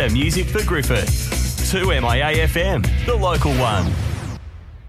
Better music for Griffith. 2MIA FM, the local one.